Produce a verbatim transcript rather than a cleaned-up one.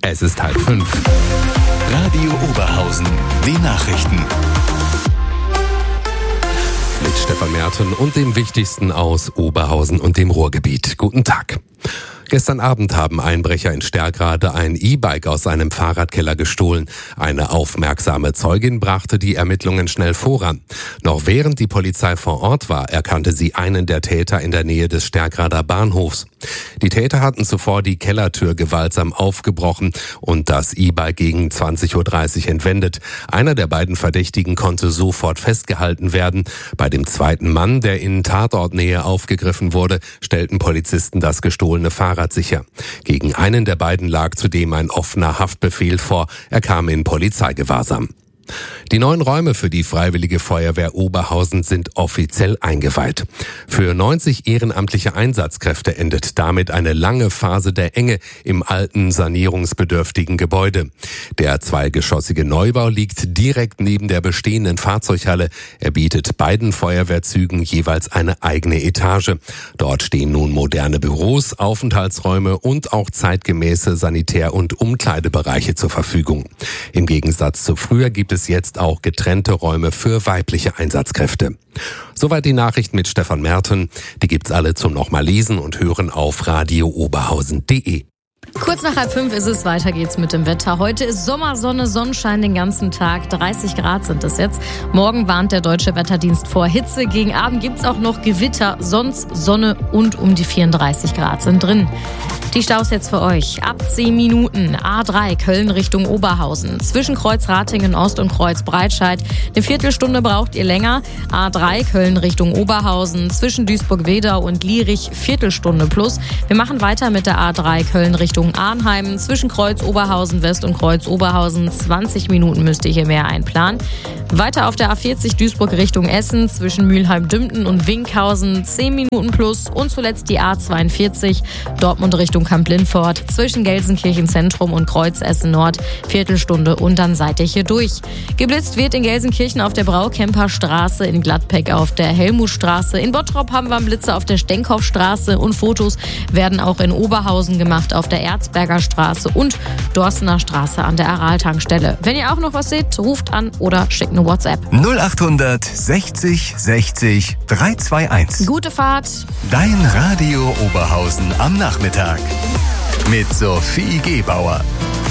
Es ist halb fünf. Radio Oberhausen, die Nachrichten. Mit Stefan Merten und dem Wichtigsten aus Oberhausen und dem Ruhrgebiet. Guten Tag. Gestern Abend haben Einbrecher in Sterkrade ein E-Bike aus einem Fahrradkeller gestohlen. Eine aufmerksame Zeugin brachte die Ermittlungen schnell voran. Noch während die Polizei vor Ort war, erkannte sie einen der Täter in der Nähe des Sterkrader Bahnhofs. Die Täter hatten zuvor die Kellertür gewaltsam aufgebrochen und das E-Bike gegen zwanzig Uhr dreißig entwendet. Einer der beiden Verdächtigen konnte sofort festgehalten werden. Bei dem zweiten Mann, der in Tatortnähe aufgegriffen wurde, stellten Polizisten das gestohlene Fahrrad sicher. Gegen einen der beiden lag zudem ein offener Haftbefehl vor. Er kam in Polizeigewahrsam. Die neuen Räume für die Freiwillige Feuerwehr Oberhausen sind offiziell eingeweiht. Für neunzig ehrenamtliche Einsatzkräfte endet damit eine lange Phase der Enge im alten, sanierungsbedürftigen Gebäude. Der zweigeschossige Neubau liegt direkt neben der bestehenden Fahrzeughalle. Er bietet beiden Feuerwehrzügen jeweils eine eigene Etage. Dort stehen nun moderne Büros, Aufenthaltsräume und auch zeitgemäße Sanitär- und Umkleidebereiche zur Verfügung. Im Gegensatz zu früher gibt es jetzt auch getrennte Räume für weibliche Einsatzkräfte. Soweit die Nachricht mit Stefan Merten. Die gibt's alle zum nochmal lesen und hören auf radio oberhausen punkt de. Kurz nach halb fünf ist es, weiter geht's mit dem Wetter. Heute ist Sommersonne, Sonnenschein den ganzen Tag, dreißig Grad sind es jetzt. Morgen warnt der Deutsche Wetterdienst vor Hitze, gegen Abend gibt's auch noch Gewitter, sonst Sonne und um die vierunddreißig Grad sind drin. Die Staus jetzt für euch. Ab zehn Minuten A drei Köln Richtung Oberhausen. Zwischen Kreuz Ratingen Ost und Kreuz Breitscheid. Eine Viertelstunde braucht ihr länger. A drei Köln Richtung Oberhausen. Zwischen Duisburg-Wedau und Lierich Viertelstunde plus. Wir machen weiter mit der A drei Köln Richtung Arnheim. Zwischen Kreuz Oberhausen West und Kreuz Oberhausen. zwanzig Minuten müsst ihr hier mehr einplanen. Weiter auf der A vierzig Duisburg Richtung Essen. Zwischen Mülheim-Dümpten und Winkhausen. zehn Minuten plus. Und zuletzt die A zweiundvierzig Dortmund Richtung Kamp-Lindfort, zwischen Gelsenkirchen Zentrum und Kreuz Essen Nord, Viertelstunde und dann seid ihr hier durch. Geblitzt wird in Gelsenkirchen auf der Braukemper Straße, in Gladbeck auf der Helmutstraße, in Bottrop haben wir Blitze auf der Stenkhoffstraße und Fotos werden auch in Oberhausen gemacht auf der Erzberger Straße und Dorstener Straße an der Aral-Tankstelle. Wenn ihr auch noch was seht, ruft an oder schickt eine WhatsApp. null achthundert sechzig sechzig dreihunderteinundzwanzig. Gute Fahrt. Dein Radio Oberhausen am Nachmittag. Mit Sophie Gebauer.